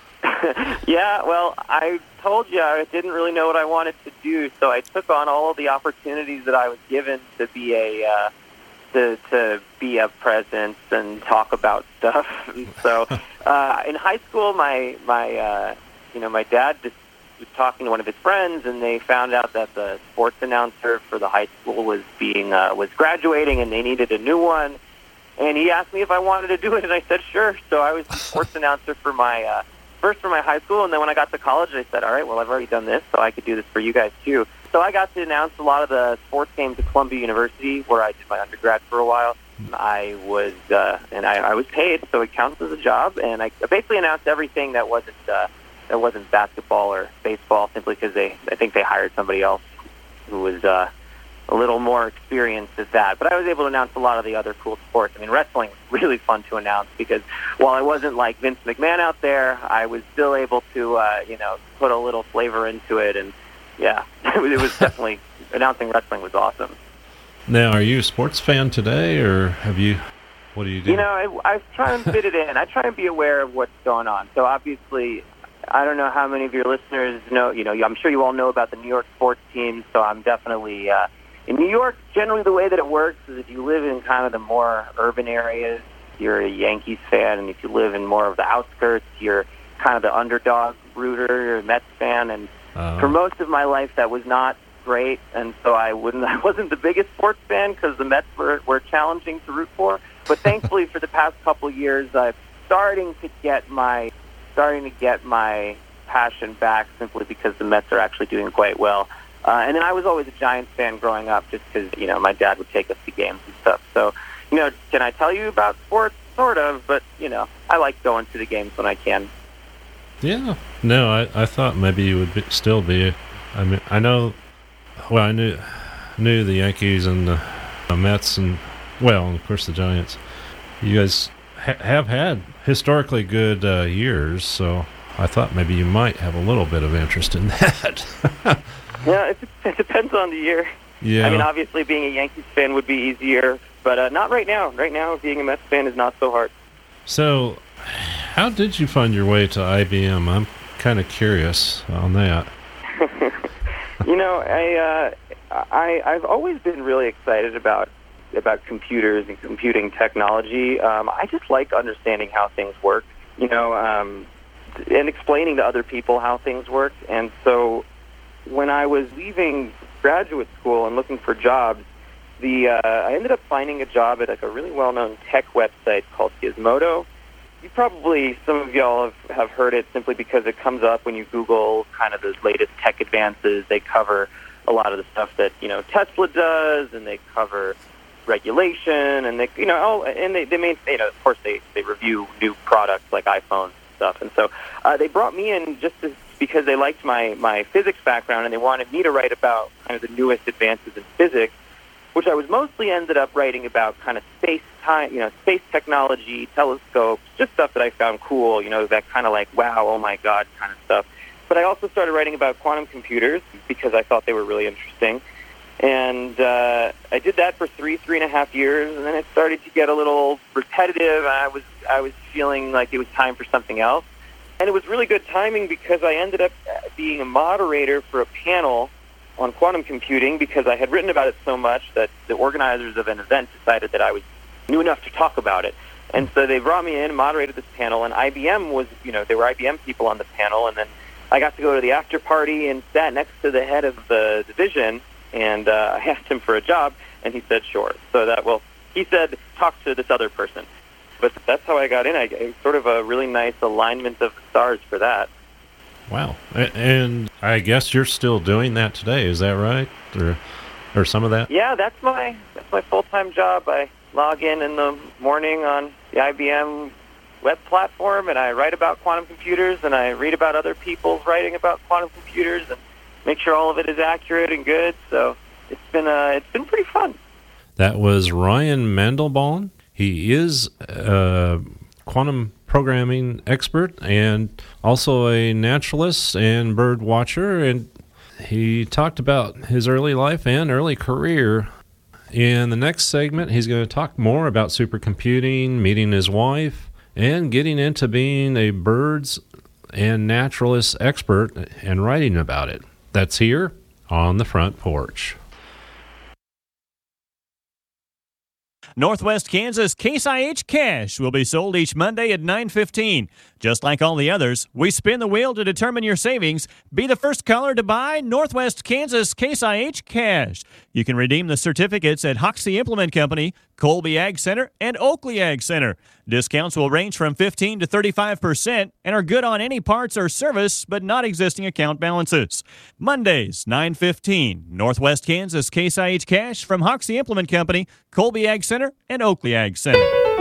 Yeah, well, I told you I didn't really know what I wanted to do, so I took on all of the opportunities that I was given to be a uh, to to be a presence and talk about stuff. And so, uh, in high school, my my uh, you know my dad just was talking to one of his friends, and they found out that the sports announcer for the high school was being uh, was graduating, and they needed a new one. And he asked me if I wanted to do it, and I said sure. So I was the sports announcer for my. Uh, First for my high school, and then when I got to college, I said, all right, well, I've already done this, so I could do this for you guys, too. So I got to announce a lot of the sports games at Columbia University, where I did my undergrad for a while. I was, uh, and I, I was paid, so it counts as a job, and I basically announced everything that wasn't uh, that wasn't basketball or baseball, simply because they, I think they hired somebody else who was uh, a little more experienced at that. But I was able to announce a lot of the other cool sports. I mean, wrestling was really fun to announce because while I wasn't like Vince McMahon out there, I was still able to, uh, you know, put a little flavor into it. And, yeah, it was, it was definitely, announcing wrestling was awesome. Now, are you a sports fan today, or have you, what do you do? You know, I, I try and fit it in. I try and be aware of what's going on. So, obviously, I don't know how many of your listeners know, you know, I'm sure you all know about the New York sports teams, so I'm definitely... Uh, In New York, generally the way that it works is if you live in kind of the more urban areas, you're a Yankees fan, and if you live in more of the outskirts, you're kind of the underdog rooter, you're a Mets fan, and uh-huh. for most of my life that was not great, and so I wouldn't, I wasn't the biggest sports fan because the Mets were, were challenging to root for, but thankfully for the past couple of years, I'm starting to get my, starting to get my passion back simply because the Mets are actually doing quite well. Uh, and then I was always a Giants fan growing up just because, you know, my dad would take us to games and stuff. So, you know, can I tell you about sports? Sort of, but, you know, I like going to the games when I can. Yeah. No, I, I thought maybe you would be, still be. I mean, I know, well, I knew knew the Yankees and the uh, Mets and, well, and of course the Giants. You guys ha- have had historically good uh, years, so I thought maybe you might have a little bit of interest in that. Yeah, it, it depends on the year. Yeah. I mean, obviously being a Yankees fan would be easier, but uh, not right now. Right now, being a Mets fan is not so hard. So, how did you find your way to I B M? I'm kind of curious on that. You know, I, uh, I, I've always been really excited about about computers and computing technology. Um, I just like understanding how things work, you know, um, and explaining to other people how things work. And so when I was leaving graduate school and looking for jobs, the uh, I ended up finding a job at like a really well-known tech website called Gizmodo. You probably, some of y'all have, have heard it simply because it comes up when you Google kind of the latest tech advances. They cover a lot of the stuff that, you know, Tesla does, and they cover regulation, and they, you know, oh, and they, they made, you know, of course they, they review new products like iPhones and stuff. And so uh, they brought me in just to, because they liked my, my physics background, and they wanted me to write about kind of the newest advances in physics, which I was mostly ended up writing about kind of space time, you know, space technology, telescopes, just stuff that I found cool, you know, that kind of like, wow, oh my God kind of stuff. But I also started writing about quantum computers because I thought they were really interesting. And uh, I did that for three, three and a half years, and then it started to get a little repetitive. And I was, I was feeling like it was time for something else. And it was really good timing because I ended up being a moderator for a panel on quantum computing because I had written about it so much that the organizers of an event decided that I was knew enough to talk about it. And so they brought me in and moderated this panel, and I B M was, you know, there were I B M people on the panel, and then I got to go to the after party and sat next to the head of the division, and uh, I asked him for a job, and he said, sure. So that, well, he said, talk to this other person. But that's how I got in. I it was sort of a really nice alignment of the stars for that. Wow. And I guess you're still doing that today, is that right? Or or some of that? Yeah, that's my that's my full-time job. I log in in the morning on the I B M web platform, and I write about quantum computers, and I read about other people writing about quantum computers, and make sure all of it is accurate and good. So it's been uh, it's been pretty fun. That was Ryan Mandelbaum. He is a quantum programming expert and also a naturalist and bird watcher, and he talked about his early life and early career. In the next segment, he's going to talk more about supercomputing, meeting his wife, and getting into being a birds and naturalist expert and writing about it. That's here on the Front Porch. Northwest Kansas Case I H Cash will be sold each Monday at nine fifteen. Just like all the others, we spin the wheel to determine your savings. Be the first caller to buy Northwest Kansas Case I H Cash. You can redeem the certificates at Hoxie Implement Company, Colby Ag Center, and Oakley Ag Center. Discounts will range from fifteen to thirty-five percent and are good on any parts or service, but not existing account balances. Mondays, nine fifteen. Northwest Kansas Case I H Cash from Hoxie Implement Company, Colby Ag Center, and Oakley Ag Center.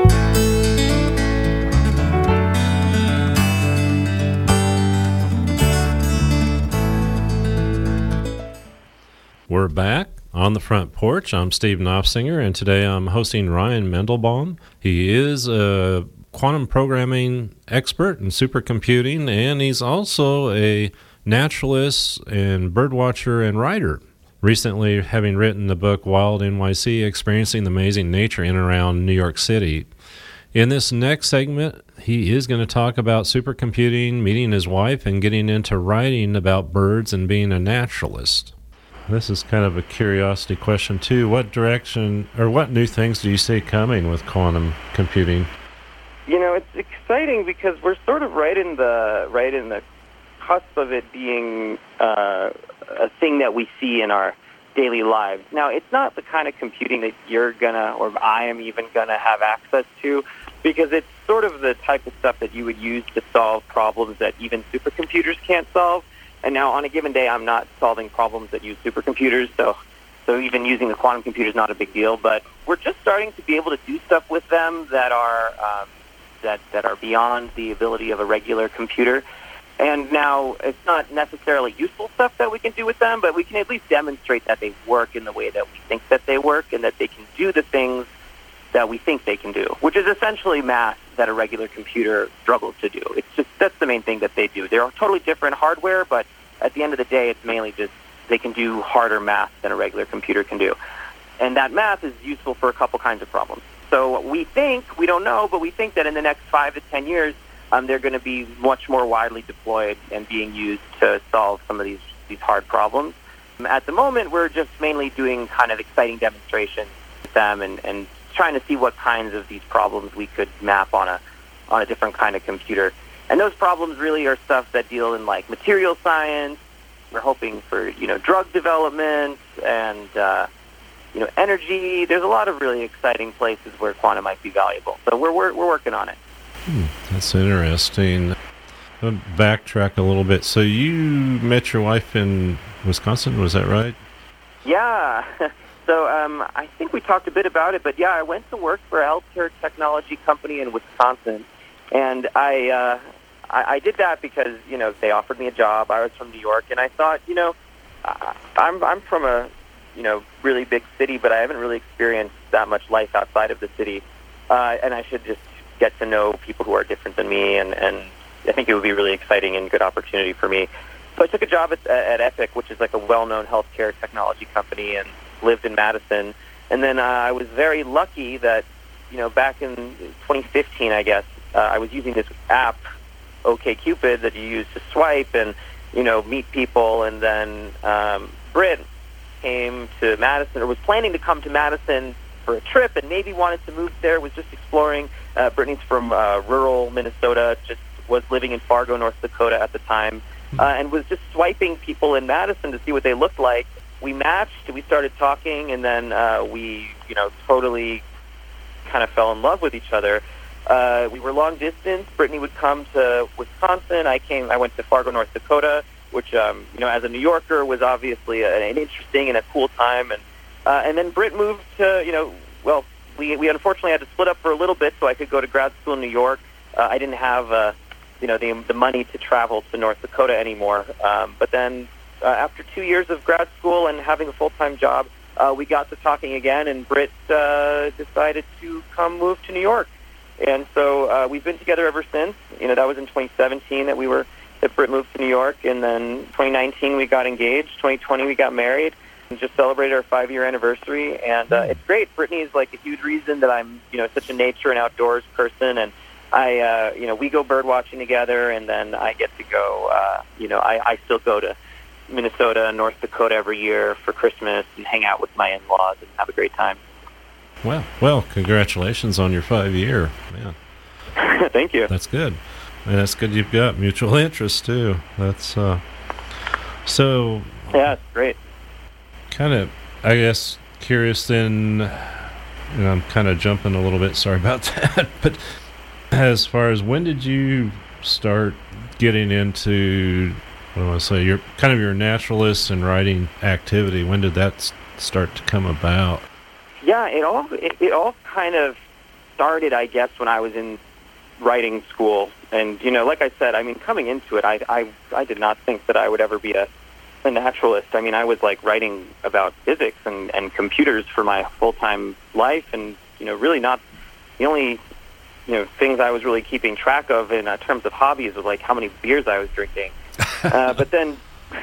We're back on the Front Porch. I'm Steve Knopfsinger, and today I'm hosting Ryan Mandelbaum. He is a quantum programming expert in supercomputing, and he's also a naturalist and birdwatcher and writer. Recently, having written the book Wild N Y C, Experiencing the Amazing Nature in and Around New York City. In this next segment, he is going to talk about supercomputing, meeting his wife, and getting into writing about birds and being a naturalist. This is kind of a curiosity question, too. What direction or what new things do you see coming with quantum computing? You know, it's exciting because we're sort of right in the right in the cusp of it being uh, a thing that we see in our daily lives. Now, it's not the kind of computing that you're gonna, or I am even gonna have access to, because it's sort of the type of stuff that you would use to solve problems that even supercomputers can't solve. And now, on a given day, I'm not solving problems that use supercomputers, so so even using a quantum computer is not a big deal. But we're just starting to be able to do stuff with them that are um, that that are beyond the ability of a regular computer. And now, it's not necessarily useful stuff that we can do with them, but we can at least demonstrate that they work in the way that we think that they work, and that they can do the things that we think they can do, which is essentially math that a regular computer struggles to do. It's just that's the main thing that they do. They're totally different hardware, but at the end of the day, it's mainly just they can do harder math than a regular computer can do. And that math is useful for a couple kinds of problems. So we think, we don't know, but we think that in the next five to ten years, um, they're going to be much more widely deployed and being used to solve some of these, these hard problems. At the moment, we're just mainly doing kind of exciting demonstrations with them and, and trying to see what kinds of these problems we could map on a on a different kind of computer. And those problems really are stuff that deal in like material science. We're hoping for, you know, drug development and, uh, you know, energy. There's a lot of really exciting places where quantum might be valuable. So we're we're, we're working on it. Hmm, that's interesting. I'll backtrack a little bit. So you met your wife in Wisconsin, was that right? Yeah. So um, I think we talked a bit about it, but yeah, I went to work for a healthcare technology company in Wisconsin, and I, uh, I I did that because, you know, they offered me a job. I was from New York, and I thought, you know, I'm I'm from a you know, really big city, but I haven't really experienced that much life outside of the city. Uh, and I should just get to know people who are different than me, and, and I think it would be really exciting and good opportunity for me. So I took a job at, at Epic, which is like a well-known healthcare technology company, and lived in Madison. And then uh, I was very lucky that, you know, back in twenty fifteen, I guess, uh, I was using this app, OkCupid, that you use to swipe and, you know, meet people. And then um, Britt came to Madison, or was planning to come to Madison for a trip, and maybe wanted to move there, was just exploring. Uh, Brittany's from uh, rural Minnesota, just was living in Fargo, North Dakota at the time, uh, and was just swiping people in Madison to see what they looked like. We matched, we started talking, and then uh, we, you know, totally kind of fell in love with each other. Uh, we were long distance. Brittany would come to Wisconsin. I came. I went to Fargo, North Dakota, which, um, you know, as a New Yorker, was obviously a, an interesting and a cool time. And uh, and then Britt moved to, you know, well, we we unfortunately had to split up for a little bit so I could go to grad school in New York. Uh, I didn't have, uh, you know, the the money to travel to North Dakota anymore. Um, but then uh, after two years of grad school and having a full-time job, uh, we got to talking again, and Britt uh, decided to come move to New York. And so uh, we've been together ever since. You know, that was in twenty seventeen that we were that Britt moved to New York, and then twenty nineteen we got engaged. twenty twenty we got married, and just celebrated our five-year anniversary. And uh, it's great. Brittany is like a huge reason that I'm, you know, such a nature and outdoors person. And I, uh, you know, we go bird watching together, and then I get to go. Uh, you know, I, I still go to Minnesota and North Dakota every year for Christmas and hang out with my in-laws and have a great time. Well, well, congratulations on your five-year, man. Thank you. That's good. And that's good you've got mutual interests, too. That's, uh, so... Yeah, it's great. Kind of, I guess, curious then, and I'm kind of jumping a little bit, sorry about that, but as far as when did you start getting into, what do I want to say, your kind of your naturalist and writing activity? When did that start to come about? Yeah, it all it, it all kind of started, I guess, when I was in writing school. And, you know, like I said, I mean, coming into it, I I, I did not think that I would ever be a, a naturalist. I mean, I was, like, writing about physics and, and computers for my full-time life, and, you know, really not the only, you know, things I was really keeping track of in uh, terms of hobbies was, like, how many beers I was drinking. uh, but then,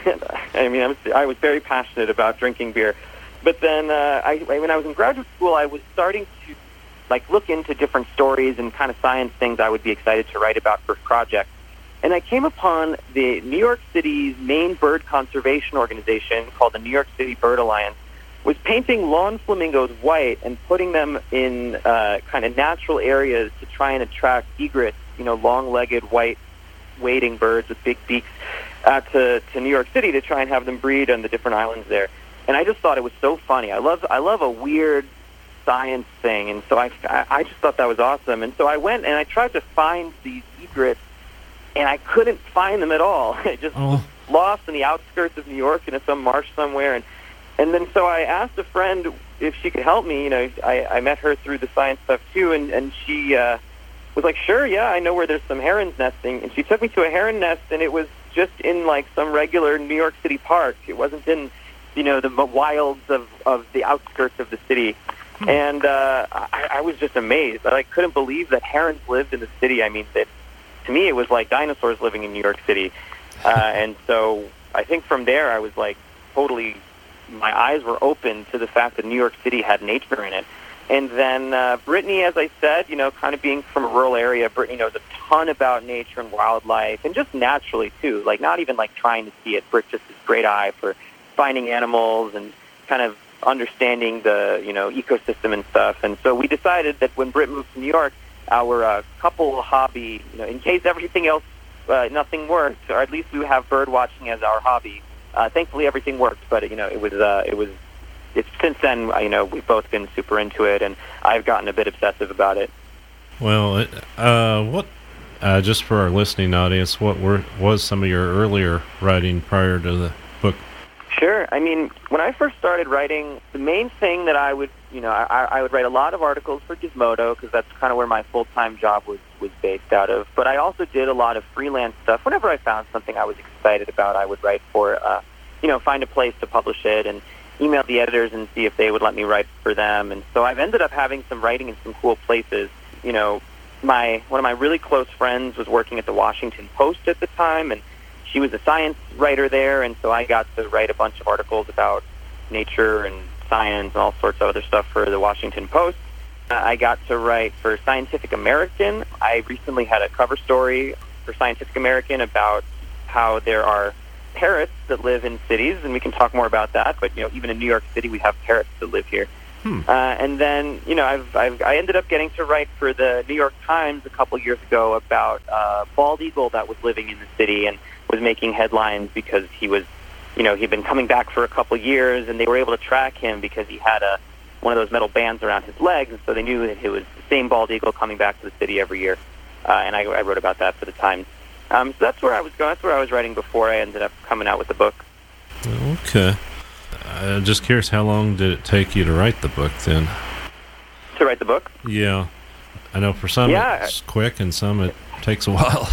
I mean, I was, I was very passionate about drinking beer. But then uh, I, when I was in graduate school, I was starting to like look into different stories and kind of science things I would be excited to write about for projects. And I came upon the New York City's main bird conservation organization called the New York City Bird Alliance was painting lawn flamingos white and putting them in uh, kind of natural areas to try and attract egrets, you know, long-legged white wading birds with big beaks, uh, to, to New York City to try and have them breed on the different islands there. And I just thought it was so funny. I love I love a weird science thing, and so I, I just thought that was awesome. And so I went and I tried to find these egrets, and I couldn't find them at all. I just oh. was lost in the outskirts of New York in some marsh somewhere. And and then so I asked a friend if she could help me. You know, I, I met her through the science stuff too, and, and she uh, was like, sure, yeah, I know where there's some herons nesting. And she took me to a heron nest, and it was just in like some regular New York City park. It wasn't in, you know, the wilds of, of the outskirts of the city. And uh, I, I was just amazed. I like, couldn't believe that herons lived in the city. I mean, that, to me, it was like dinosaurs living in New York City. Uh, and so I think from there I was like totally, my eyes were open to the fact that New York City had nature in it. And then uh, Brittany, as I said, you know, kind of being from a rural area, Brittany knows a ton about nature and wildlife, and just naturally, too. Like, not even like trying to see it. Britt just has a great eye for finding animals and kind of understanding the, you know, ecosystem and stuff. And so we decided that when Britt moved to New York, our uh, couple hobby, you know, in case everything else, uh, nothing worked, or at least we would have bird watching as our hobby. Uh, thankfully, everything worked, but, you know, it was, uh, it was, it's since then, you know, we've both been super into it, and I've gotten a bit obsessive about it. Well, uh, what, uh, just for our listening audience, what were was some of your earlier writing prior to the book? Sure. I mean, when I first started writing, the main thing that I would, you know, I, I would write a lot of articles for Gizmodo because that's kind of where my full-time job was, was based out of. But I also did a lot of freelance stuff. Whenever I found something I was excited about, I would write for, uh, you know, find a place to publish it. And email the editors and see if they would let me write for them. And so I've ended up having some writing in some cool places. You know, my one of my really close friends was working at the Washington Post at the time, and she was a science writer there, and so I got to write a bunch of articles about nature and science and all sorts of other stuff for the Washington Post. Uh, I got to write for Scientific American. I recently had a cover story for Scientific American about how there are parrots that live in cities, and we can talk more about that, but, you know, even in New York City, we have parrots that live here. Hmm. Uh, and then, you know, I've, I've, I ended up getting to write for the New York Times a couple years ago about a bald eagle that was living in the city and was making headlines because he was, you know, he'd been coming back for a couple years, and they were able to track him because he had a one of those metal bands around his legs, and so they knew that it was the same bald eagle coming back to the city every year. Uh, and I, I wrote about that for the Times. Um, so that's where I was going. That's where I was writing before I ended up coming out with the book. Okay. I'm uh, just curious, how long did it take you to write the book then? To write the book? Yeah. I know for some yeah. it's quick and some it takes a while.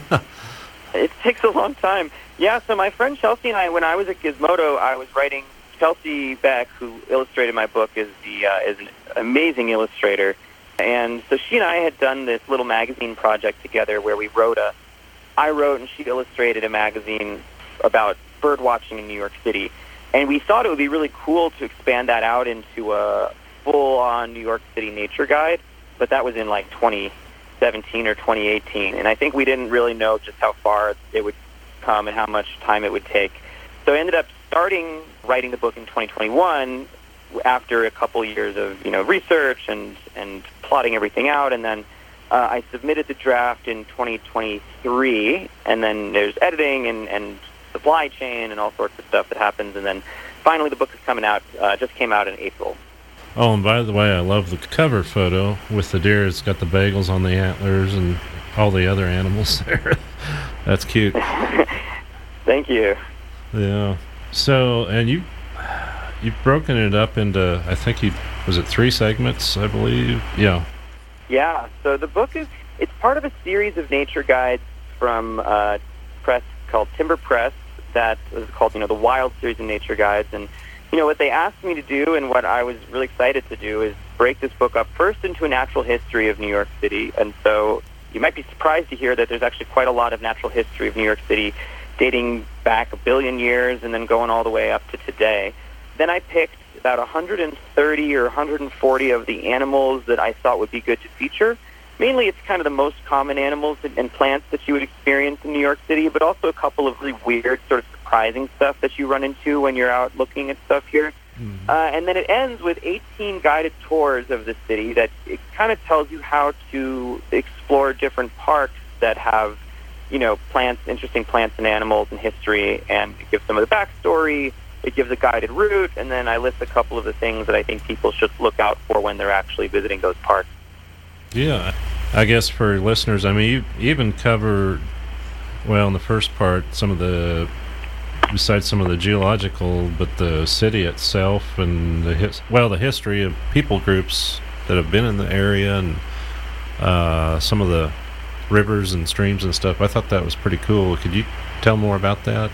It takes a long time. Yeah, so my friend Chelsea and I, when I was at Gizmodo, I was writing. Chelsea Beck, who illustrated my book, is the uh, is an amazing illustrator. And so she and I had done this little magazine project together where we wrote a, I wrote and she illustrated a magazine about bird watching in New York City. And we thought it would be really cool to expand that out into a full-on New York City nature guide, but that was in like twenty seventeen or twenty eighteen. And I think we didn't really know just how far it would come and how much time it would take. So I ended up starting writing the book in twenty twenty-one after a couple years of, you know, research and, and plotting everything out. And then uh, I submitted the draft in twenty twenty-three, and then there's editing and, and supply chain and all sorts of stuff that happens. And then finally the book is coming out, uh, just came out in April. Oh, and by the way, I love the cover photo with the deer. It's got the bagels on the antlers and all the other animals there. That's cute. Thank you. Yeah. So, and you, you've broken it up into, I think you, was it three segments, I believe? Yeah. Yeah. So the book is, it's part of a series of nature guides from uh, press called Timber Press that was called, you know, the Wild Series of Nature Guides. And, you know, what they asked me to do and what I was really excited to do is break this book up first into a natural history of New York City. And so you might be surprised to hear that there's actually quite a lot of natural history of New York City dating back a billion years and then going all the way up to today. Then I picked about one hundred thirty or one hundred forty of the animals that I thought would be good to feature. Mainly it's kind of the most common animals and plants that you would experience in New York City, but also a couple of really weird, sort of surprising stuff that you run into when you're out looking at stuff here. Mm-hmm. Uh, and then it ends with eighteen guided tours of the city that it kind of tells you how to explore different parks that have, you know, plants, interesting plants and animals and history, and it gives some of the backstory. It gives a guided route, and then I list a couple of the things that I think people should look out for when they're actually visiting those parks. Yeah, I guess for listeners, I mean, you even cover, well, in the first part, some of the, besides some of the geological, but the city itself and the his, well, the history of people groups that have been in the area and uh, some of the rivers and streams and stuff. I thought that was pretty cool. Could you tell more about that?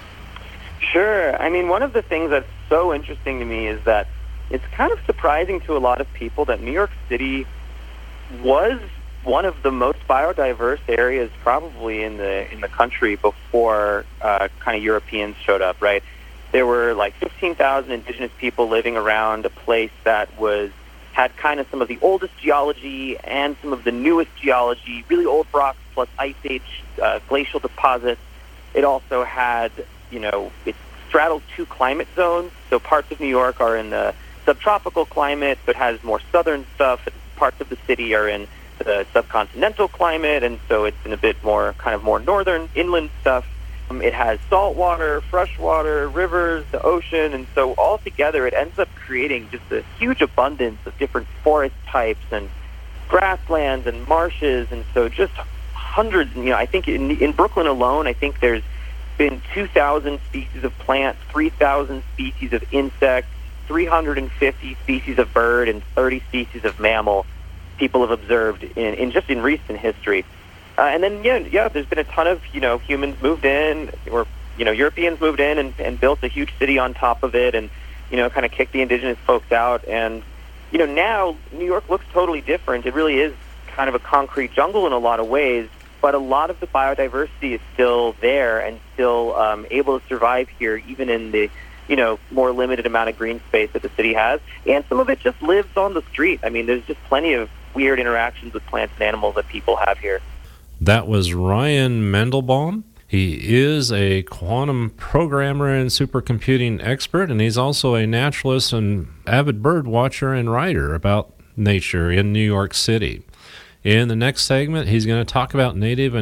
Sure. I mean, one of the things that's so interesting to me is that it's kind of surprising to a lot of people that New York City was one of the most biodiverse areas probably in the in the country before uh, kind of Europeans showed up, right? There were like fifteen thousand indigenous people living around a place that was had kind of some of the oldest geology and some of the newest geology, really old rocks plus ice age uh, glacial deposits. It also had, you know, it straddles two climate zones. So parts of New York are in the subtropical climate, but has more southern stuff. Parts of the city are in the subcontinental climate, and so it's in a bit more kind of more northern inland stuff. Um, it has salt water, fresh water, rivers, the ocean, and so all together it ends up creating just a huge abundance of different forest types and grasslands and marshes, and so just hundreds. You know, I think in, in Brooklyn alone, I think there's been two thousand species of plants, three thousand species of insects, three hundred fifty species of bird, and thirty species of mammal people have observed in, in just in recent history. Uh, and then, yeah, yeah, there's been a ton of, you know, humans moved in, or, you know, Europeans moved in and, and built a huge city on top of it. And, you know, kind of kick the indigenous folks out. And, you know, now New York looks totally different. It really is kind of a concrete jungle in a lot of ways, but a lot of the biodiversity is still there and still um, able to survive here, even in the, you know, more limited amount of green space that the city has. And some of it just lives on the street. I mean, there's just plenty of weird interactions with plants and animals that people have here. That was Ryan Mandelbaum. He is a quantum programmer and supercomputing expert, and he's also a naturalist and avid bird watcher and writer about nature in New York City. In the next segment, he's going to talk about native and